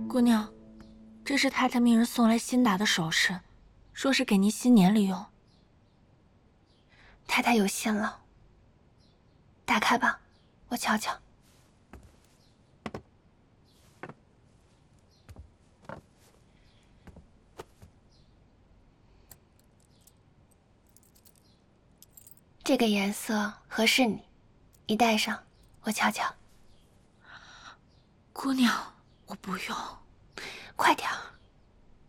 姑娘，这是太太命人送来新打的首饰，说是给您新年里用。 太太有心了。打开吧，我瞧瞧。这个颜色合适你，你戴上，我瞧瞧。 姑娘，我不用。 快点儿。